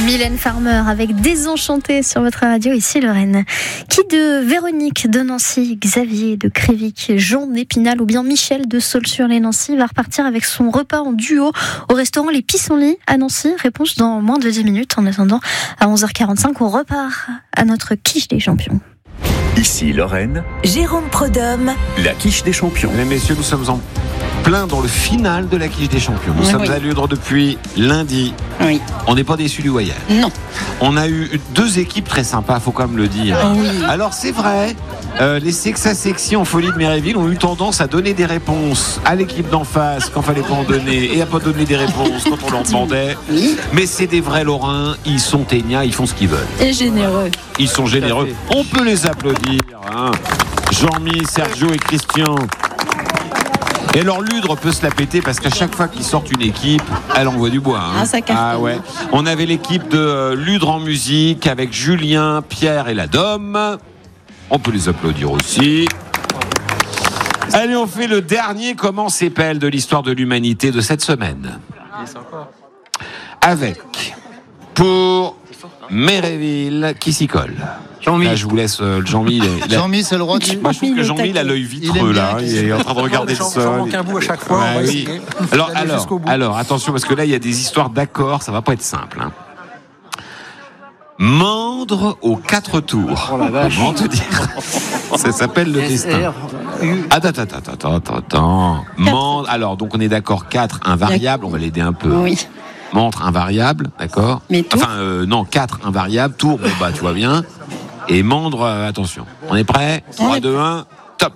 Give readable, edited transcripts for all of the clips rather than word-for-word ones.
Mylène Farmer avec Désenchanté sur votre radio, ici Lorraine. Qui de Véronique de Nancy, Xavier de Crévic, Jean d'Épinal ou bien Michel de Saulx-sur-les-Nancy va repartir avec son repas en duo au restaurant Les Pissenlits à Nancy? Réponse dans moins de 10 minutes. En attendant, à 11h45, on repart à notre quiche des champions. Ici Lorraine, Jérôme Prudhomme, la quiche des champions. Mesdames, messieurs, nous sommes en plein dans le final de la quiche des champions. Nous sommes à Ludre depuis lundi. Oui. On n'est pas déçus du voyage. Non. On a eu deux équipes très sympas, faut quand même le dire. Oui. Alors c'est vrai, les Sexa Sexy en folie de Méréville ont eu tendance à donner des réponses à l'équipe d'en face quand fallait pas en donner et à pas donner des réponses quand on leur demandait. Oui. Mais c'est des vrais Lorrains, ils sont ténias, ils font ce qu'ils veulent. Et généreux. Ils sont généreux. On peut les applaudir. Hein. Jean-Mi, Sergio et Christian. Et alors Ludre peut se la péter parce qu'à chaque fois qu'ils sortent une équipe, elle envoie du bois. Hein. Ah, ça cartonne. Ah ouais. On avait l'équipe de Ludre en musique avec Julien, Pierre et la Dom. On peut les applaudir aussi. Allez, on fait le dernier comment s'épelle de l'histoire de l'humanité de cette semaine. Avec, pour Méréville, qui s'y colle. Jean-Mi. Là, je vous laisse Jean-Mi. Jean-Mi, c'est le roi du. Moi, je trouve que Jean-Mi, il a l'œil vitreux, là. Il est en train de regarder le sol. J'en manque un bout à chaque fois. Ouais, On va oui. essayer. Alors, attention, parce que là, il y a des histoires d'accords, ça va pas être simple. Hein. Mendre aux 4 tours. Oh la vache. Comment te dire? Ça s'appelle le destin. Attends. Mendre. Alors, donc, on est d'accord, 4 invariables. On va l'aider un peu. Oui. Montre invariable, d'accord. Mais tour. Enfin, non, 4 invariables. Tour, bon, bah, tu vois bien. Et mendre, attention. On est prêt? 3, 2, 1, top.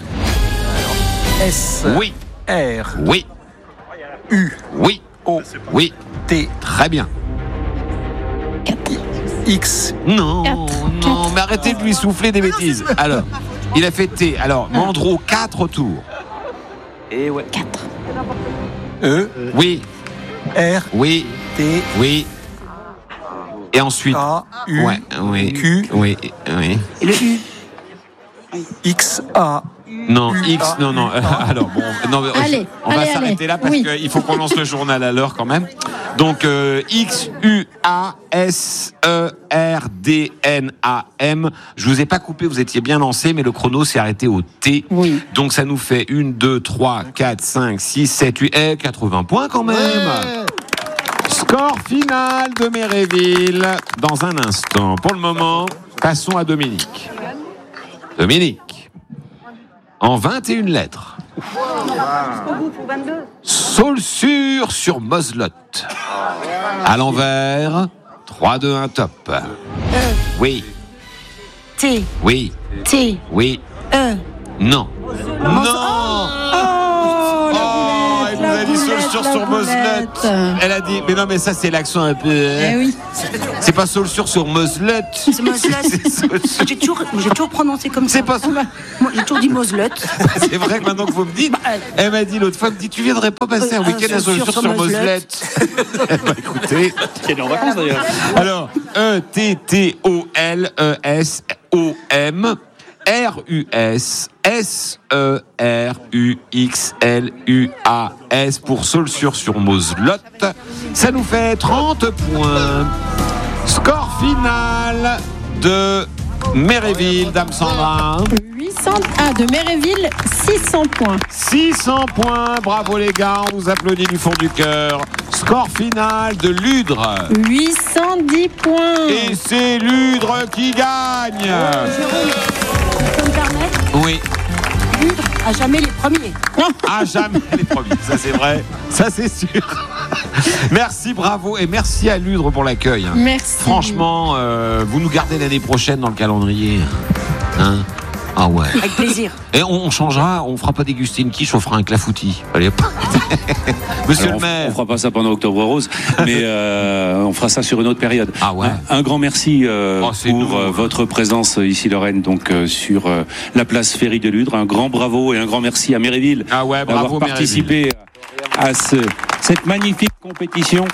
S. Oui. R. Oui. U. Oui. O. Oui. T. Très bien. 4. X. Non, Quatre. non, mais arrêtez de lui souffler des bêtises. Alors, il a fait T. Alors, mendre aux 4 tours. Et ouais. 4. E. Oui. R. Oui. T. Oui. Et ensuite. A. U. Ouais, oui. Q. Oui. Et le U. X. A. Non, X, non. Alors, bon, non, mais Allez, on va allez, s'arrêter là parce oui. qu'il faut qu'on lance le journal à l'heure quand même. Donc, X, U, A, S, E, R, D, N, A, M. Je vous ai pas coupé, vous étiez bien lancé, mais le chrono s'est arrêté au T. Oui. Donc, ça nous fait 1, 2, 3, 4, 5, 6, 7, 8, 80 points quand même. Score final de Méréville dans un instant. Pour le moment, passons à Dominique. Dominique. En 21 lettres. Saulxures sur Moselotte. À l'envers. 3, 2, 1, top. Oui. T. Oui. T. Oui. E. Non. Non. Oh, Elle nous a dit Saulxures sur Moselotte. Elle a dit, mais non, mais ça c'est l'accent un peu. Eh oui. C'est pas Saulxures sur Moselotte. C'est Moselotte. J'ai toujours prononcé comme ça. C'est pas ça. Moi, j'ai toujours dit Moselotte. C'est vrai que maintenant que vous me dites, elle m'a dit l'autre fois, elle me dit, tu viendrais pas passer un week-end à Saulxures sur Moselotte. Bah écoutez. Qui est en vacances d'ailleurs. Alors, E-T-T-O-L-E-S-O-M. R-U-S S-E-R-U-X-L-U-A-S pour Saulxures sur Moselotte. Ça nous fait 30 points. Score final de Méréville, Dame Sandra. 801 de Méréville, 600 points. 600 points, bravo les gars, on vous applaudit du fond du cœur. Score final de Ludre. 810 points. Et c'est Ludre qui gagne. Jérôme, tu peux me permettre? Oui. Ludre à jamais les premiers. À jamais les premiers, ça c'est vrai, ça c'est sûr. Merci, bravo et merci à Ludre pour l'accueil. Merci. Franchement, vous nous gardez l'année prochaine dans le calendrier. Hein? Ah ouais. Avec plaisir. Et on changera, on fera pas déguster une quiche, on fera un clafoutis. Allez hop. Monsieur Alors, le maire. on fera pas ça pendant Octobre Rose, mais on fera ça sur une autre période. Ah ouais. Un grand merci c'est pour nouveau. votre présence ici, Lorraine, donc sur la place Ferry de Ludre. Un grand bravo et un grand merci à Méréville Ah ouais, bravo, d'avoir participé à cette magnifique compétition.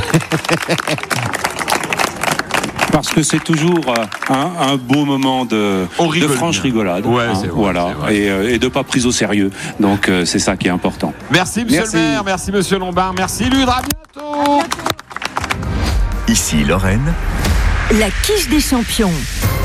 Parce que c'est toujours un beau moment de franche rigolade. Ouais, c'est vrai, voilà. c'est vrai. Et de pas prise au sérieux. Donc c'est ça qui est important. Merci monsieur le maire, merci monsieur Lombard, merci Ludre, à bientôt. Ici Lorraine. La quiche des champions.